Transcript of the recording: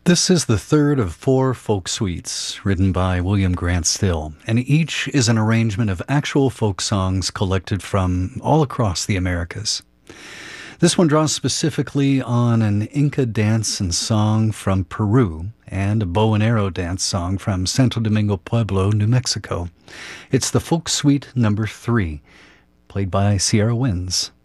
This is the third of four folk suites written by William Grant Still, and each is an arrangement of actual folk songs collected from all across the Americas. This one draws specifically on an Inca dance and song from Peru and a bow and arrow dance song from Santo Domingo Pueblo, New Mexico. It's the Folk Suite number 3, played by Sierra Winds.